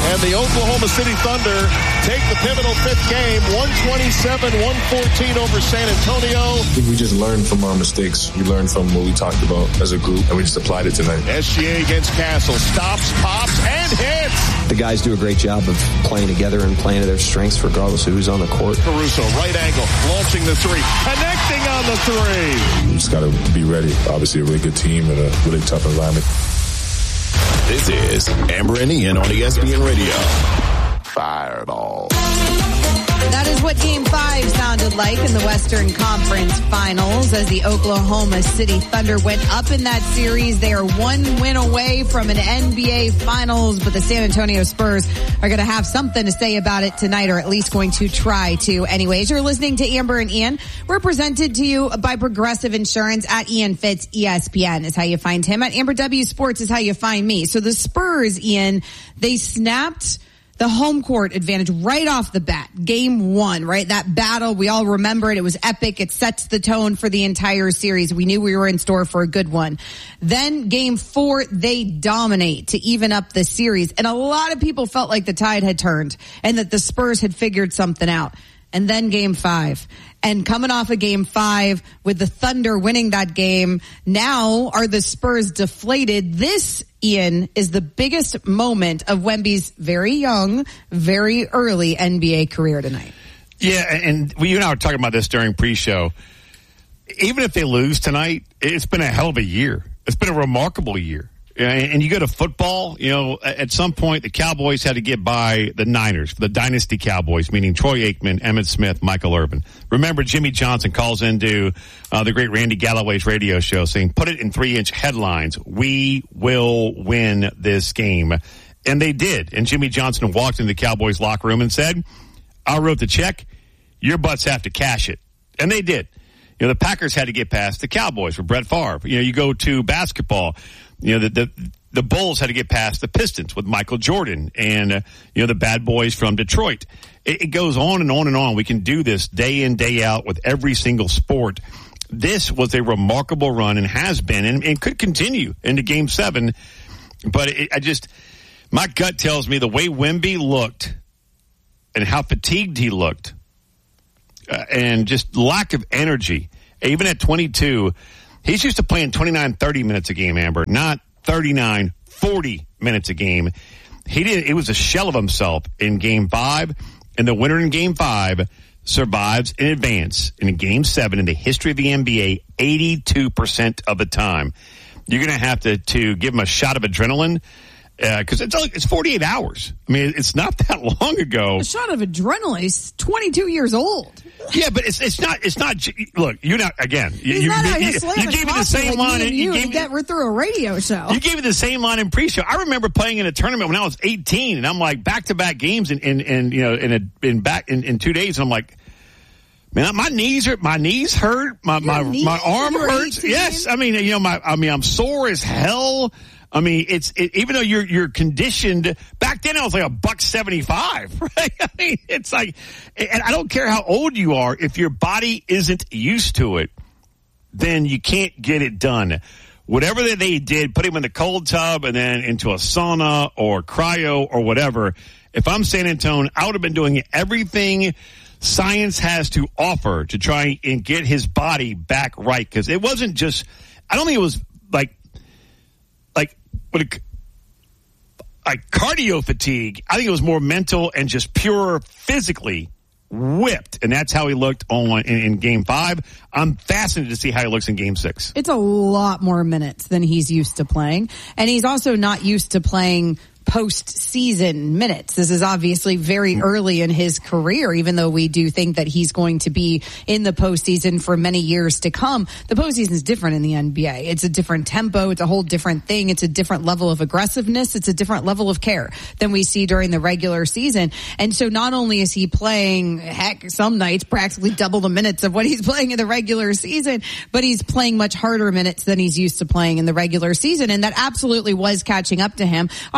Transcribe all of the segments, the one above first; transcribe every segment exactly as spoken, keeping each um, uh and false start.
And the Oklahoma City Thunder take the pivotal fifth game, one twenty-seven one fourteen over San Antonio. I think we just learned from our mistakes. We learned from what we talked about as a group, and we just applied it tonight. S G A against Castle. Stops, pops, and hits. The guys do a great job of playing together and playing to their strengths regardless of who's on the court. Caruso, right angle, launching the three, connecting on the three. We just got to be ready. Obviously a really good team and a really tough environment. This is Amber and Ian on E S P N Radio. Fireball. That is what Game five sounded like in the Western Conference Finals as the Oklahoma City Thunder went up in that series. They are one win away from an N B A Finals, but the San Antonio Spurs are going to have something to say about it tonight, or at least going to try to. Anyways, you're listening to Amber and Ian. We're presented to you by Progressive Insurance. At Ian Fitz, E S P N is how you find him. At Amber W Sports is how you find me. So the Spurs, Ian, they snapped the home court advantage right off the bat. Game one, right? That battle, we all remember it. It was epic. It sets the tone for the entire series. We knew we were in store for a good one. Then game four, they dominate to even up the series. And a lot of people felt like the tide had turned and that the Spurs had figured something out. And then game five. And coming off of game five with the Thunder winning that game, now are the Spurs deflated? This, Ian, is the biggest moment of Wemby's very young, very early N B A career tonight. Yeah, and you and I were talking about this during pre-show. Even if they lose tonight, it's been a hell of a year. It's been a remarkable year. And you go to football, you know, at some point the Cowboys had to get by the Niners, the dynasty Cowboys, meaning Troy Aikman, Emmitt Smith, Michael Irvin. Remember, Jimmy Johnson calls into uh, the great Randy Galloway's radio show saying, put it in three-inch headlines, we will win this game. And they did. And Jimmy Johnson walked into the Cowboys locker room and said, I wrote the check, your butts have to cash it. And they did. You know, the Packers had to get past the Cowboys for Brett Favre. You know, you go to basketball. You know, the, the, the Bulls had to get past the Pistons with Michael Jordan and, uh, you know, the bad boys from Detroit. It, it goes on and on and on. We can do this day in, day out with every single sport. This was a remarkable run and has been and, and could continue into game seven. But it, I just, my gut tells me the way Wemby looked and how fatigued he looked uh, and just lack of energy, even at twenty-two, he's used to playing twenty-nine, thirty minutes a game, Amber, not thirty-nine, forty minutes a game. He did. It was a shell of himself in game five, and the winner in game five survives in advance in game seven in the history of the N B A eighty-two percent of the time. You're going to have to, to give him a shot of adrenaline because uh, it's it's forty-eight hours. I mean, it's not that long ago. A shot of adrenaline. He's twenty-two years old. Yeah, but it's it's not it's not. Look, you're not again. You, He's you, not you, you, you, you gave me the same like line. And you, you gave to me, get we're through a radio show. You gave me the same line in pre-show. I remember playing in a tournament when I was eighteen, and I'm like back to back games in, in, in you know in a in back in, in two days, and I'm like, man, my knees are my knees hurt, my Your my knees my arm hurts. eighteen? Yes, I mean you know my I mean I'm sore as hell. I mean, it's it, even though you're you're conditioned. Back then, I was like a buck seventy five, right? I mean, it's like, and I don't care how old you are. If your body isn't used to it, then you can't get it done. Whatever that they did, put him in the cold tub and then into a sauna or cryo or whatever. If I'm San Antonio, I would have been doing everything science has to offer to try and get his body back right, because it wasn't just. I don't think it was like. Like, what a, like cardio fatigue. I think it was more mental and just pure physically whipped. And that's how he looked on in, in game five. I'm fascinated to see how he looks in game six. It's a lot more minutes than he's used to playing. And he's also not used to playing postseason minutes. This is obviously very early in his career, even though we do think that he's going to be in the postseason for many years to come. The postseason is different in the N B A. It's a different tempo. It's a whole different thing. It's a different level of aggressiveness. It's a different level of care than we see during the regular season. And so not only is he playing, heck, some nights practically double the minutes of what he's playing in the regular season, but he's playing much harder minutes than he's used to playing in the regular season. And that absolutely was catching up to him. I also want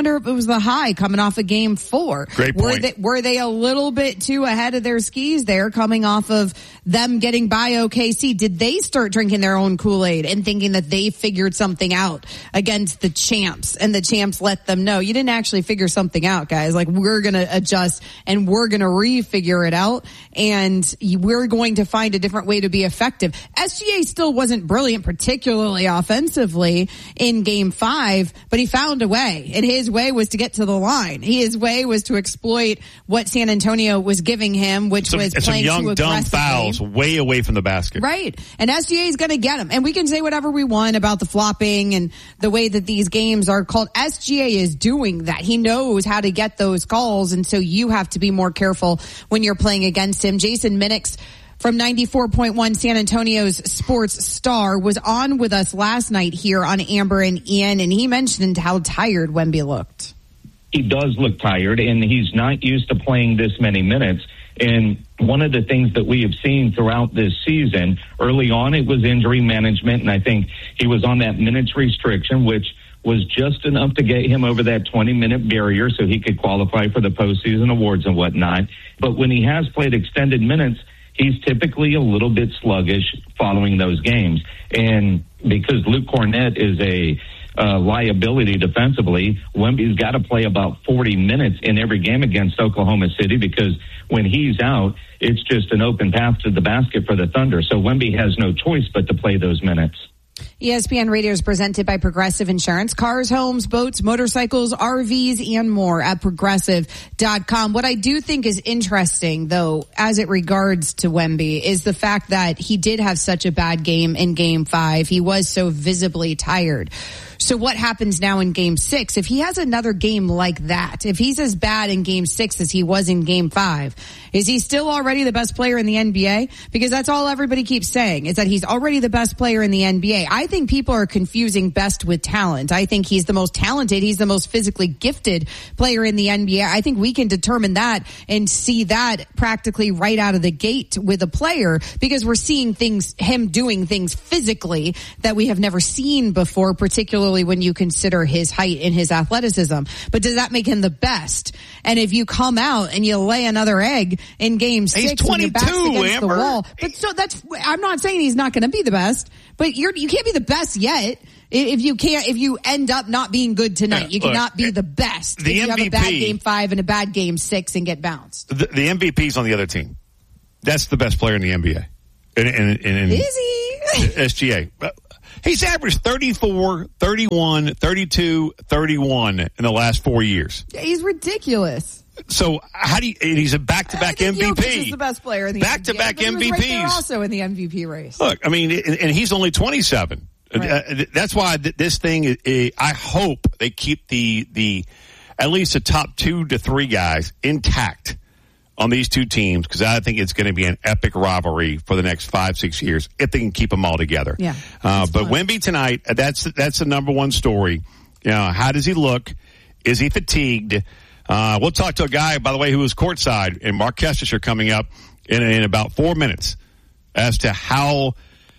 wonder if it was the high coming off of game four. Great point. Were they, were they a little bit too ahead of their skis there coming off of them getting by O K C? Did they start drinking their own Kool-Aid and thinking that they figured something out against the champs, and the champs let them know, you didn't actually figure something out, guys. Like, we're going to adjust and we're going to re-figure it out, and we're going to find a different way to be effective. S G A still wasn't brilliant, particularly offensively in game five, but he found a way, and his way was to get to the line. His way was to exploit what San Antonio was giving him, which some, was some playing young, too aggressively. dumb fouls way away from the basket. Right. And S G A is going to get him. And we can say whatever we want about the flopping and the way that these games are called. S G A is doing that. He knows how to get those calls, and so you have to be more careful when you're playing against him. Jason Minix from ninety-four point one, San Antonio's Sports Star, was on with us last night here on Amber and Ian, and he mentioned how tired Wemby looked. He does look tired, and he's not used to playing this many minutes. And one of the things that we have seen throughout this season, early on it was injury management, and I think he was on that minutes restriction, which was just enough to get him over that twenty-minute barrier so he could qualify for the postseason awards and whatnot. But when he has played extended minutes, he's typically a little bit sluggish following those games. And because Luke Cornett is a uh, liability defensively, Wemby's got to play about forty minutes in every game against Oklahoma City, because when he's out, it's just an open path to the basket for the Thunder. So Wemby has no choice but to play those minutes. E S P N Radio is presented by Progressive Insurance. Cars, homes, boats, motorcycles, R Vs, and more at progressive dot com. What I do think is interesting, though, as it regards to Wemby, is the fact that he did have such a bad game in game five. He was so visibly tired. So what happens now in game six? If he has another game like that, if he's as bad in game six as he was in game five, is he still already the best player in the N B A? Because that's all everybody keeps saying, is that he's already the best player in the N B A. I think people are confusing best with talent. I think he's the most talented. He's the most physically gifted player in the N B A. I think we can determine that and see that practically right out of the gate with a player, because we're seeing things, him doing things physically that we have never seen before, particularly when you consider his height and his athleticism. But does that make him the best? And if you come out and you lay another egg in game six, he's twenty-two, and your back's against Amber. the wall, but so that's, I'm not saying he's not going to be the best, but you're, you can't be the best yet. If you can't, if you end up not being good tonight, you Look, cannot be the best. The if you M V P, have a bad game five and a bad game six and get bounced. The, the M V P's on the other team. That's the best player in the N B A. And, and, and, Is he? S G A. He's averaged thirty-four, thirty-one, thirty-two, thirty-one in the last four years. He's ridiculous. So how do you, and he's a back-to-back I think M V P. Jokic is the best player in the Back-to-back N B A, but he was M V Ps. right there also in the M V P race. Look, I mean, and, and he's only twenty-seven. Right. Uh, that's why th- this thing, uh, I hope they keep the, the, at least the top two to three guys intact on these two teams, because I think it's going to be an epic rivalry for the next five, six years if they can keep them all together. Yeah. Uh, but Wemby tonight, that's, that's the number one story. You know, how does he look? Is he fatigued? Uh, we'll talk to a guy, by the way, who was courtside, and Mark Kestisher coming up in, in about four minutes as to how,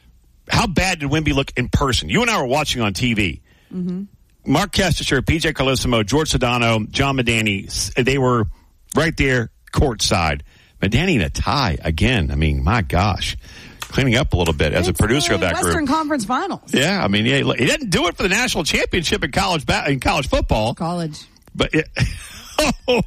how bad did Wemby look in person? You and I were watching on T V. Mm-hmm. Mark Kestisher, P J Carlesimo, George Sedano, John Medani, they were right there courtside. Medani in a tie again. I mean, my gosh. Cleaning up a little bit as it's a producer uh, of that Western group. Western Conference Finals. Yeah, I mean, he, he didn't do it for the national championship in college ba- in college football. College. But it, oh,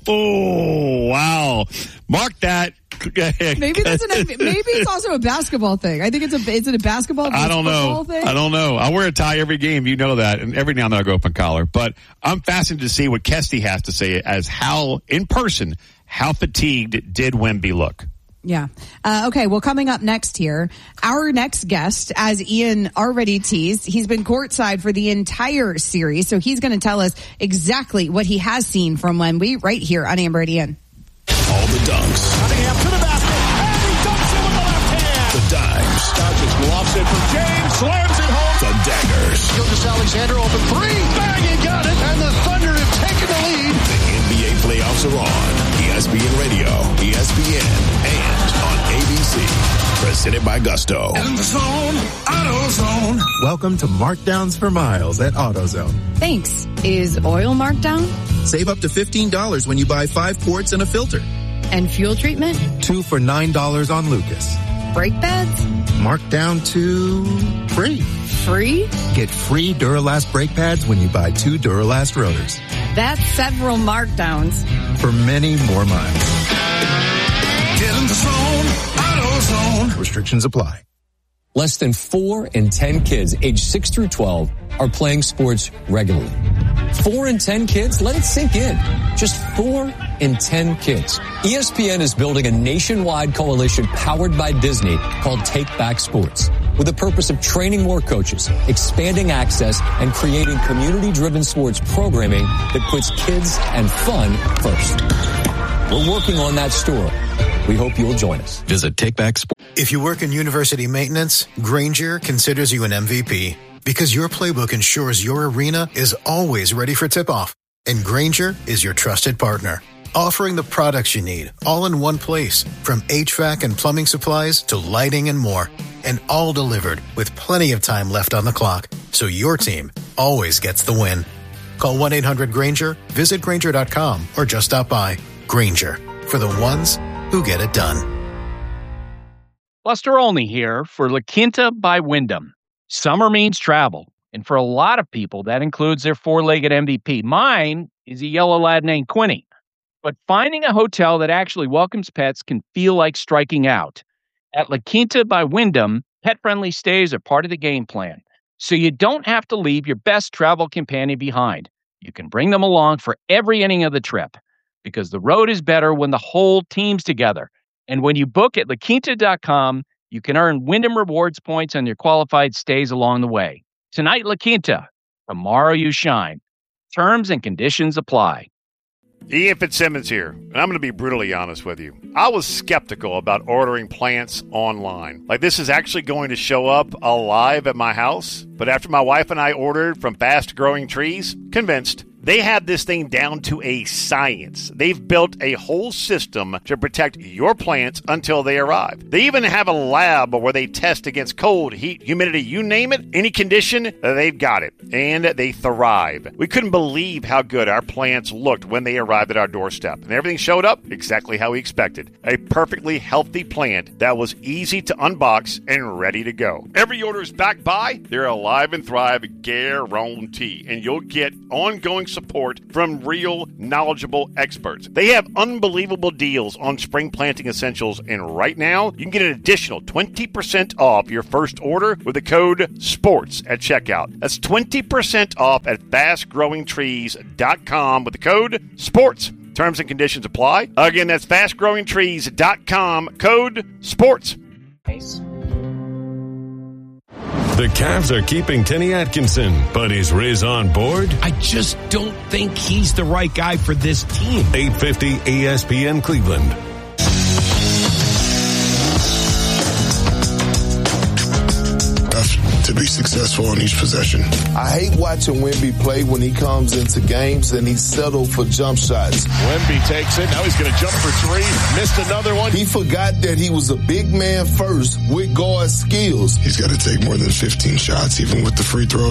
oh, wow. Mark that. Maybe that's an, maybe it's also a basketball thing. I think it's a, is it a basketball I don't know. thing? I don't know. I wear a tie every game. You know that. And every now and then I go up in collar. But I'm fascinated to see what Kesty has to say as how, in person, how fatigued did Wemby look? Yeah. Uh, okay. Well, coming up next here, our next guest, as Ian already teased, he's been courtside for the entire series. So he's going to tell us exactly what he has seen from Wemby right here on Amber and Ian. All the dunks. Cunningham to the basket, and he dunks it with the left hand. The dimes. Doncic lofts it for James, slams it home. The daggers. Gilgeous Alexander open three, bang, he got it, and the Thunder have taken the lead. The N B A playoffs are on. E S P N Radio, E S P N, and on A B C. presented by Gusto. In the zone, AutoZone. Welcome to Markdowns for Miles at AutoZone. Thanks. Is oil marked down? Save up to fifteen dollars when you buy five quarts and a filter. And fuel treatment? Two for nine dollars on Lucas. Brake pads? Marked down to free. Free? Get free Duralast brake pads when you buy two Duralast rotors. That's several markdowns. For many more miles. Get in the zone, AutoZone. Restrictions apply. Less than four in ten kids aged six through twelve are playing sports regularly. Four in ten kids? Let it sink in. Just four in ten kids. E S P N is building a nationwide coalition powered by Disney called Take Back Sports, with the purpose of training more coaches, expanding access, and creating community-driven sports programming that puts kids and fun first. We're working on that story. We hope you'll join us. Visit Take Back Sports. If you work in university maintenance, Grainger considers you an M V P because your playbook ensures your arena is always ready for tip-off. And Grainger is your trusted partner, offering the products you need all in one place, from H V A C and plumbing supplies to lighting and more, and all delivered with plenty of time left on the clock, so your team always gets the win. Call one eight hundred Grainger, visit Grainger dot com, or just stop by. Grainger, for the ones who get it done. Buster Olney here for La Quinta by Wyndham. Summer means travel, and for a lot of people, that includes their four-legged M V P. Mine is a yellow lad named Quinny. But finding a hotel that actually welcomes pets can feel like striking out. At La Quinta by Wyndham, pet-friendly stays are part of the game plan, so you don't have to leave your best travel companion behind. You can bring them along for every inning of the trip, because the road is better when the whole team's together. And when you book at La Quinta dot com, you can earn Wyndham Rewards points on your qualified stays along the way. Tonight, La Quinta. Tomorrow, you shine. Terms and conditions apply. Ian Fitzsimmons here, and I'm going to be brutally honest with you. I was skeptical about ordering plants online. Like, this is actually going to show up alive at my house. But after my wife and I ordered from Fast Growing Trees, convinced. They have this thing down to a science. They've built a whole system to protect your plants until they arrive. They even have a lab where they test against cold, heat, humidity, you name it, any condition, they've got it. And they thrive. We couldn't believe how good our plants looked when they arrived at our doorstep. And everything showed up exactly how we expected. A perfectly healthy plant that was easy to unbox and ready to go. Every order is backed by their Alive and Thrive guarantee. And you'll get ongoing support from real, knowledgeable experts. They have unbelievable deals on spring planting essentials, and right now, you can get an additional twenty percent off your first order with the code SPORTS at checkout. That's twenty percent off at fast growing trees dot com with the code SPORTS. Terms and conditions apply. Again, that's fast growing trees dot com, code SPORTS. Nice. The Cavs are keeping Kenny Atkinson, but is Riz on board? I just don't think he's the right guy for this team. eight fifty E S P N Cleveland. To be successful on each possession. I hate watching Wemby play when he comes into games and he's settled for jump shots. Wemby takes it. Now he's going to jump for three. Missed another one. He forgot that he was a big man first with guard skills. He's got to take more than fifteen shots, even with the free throws.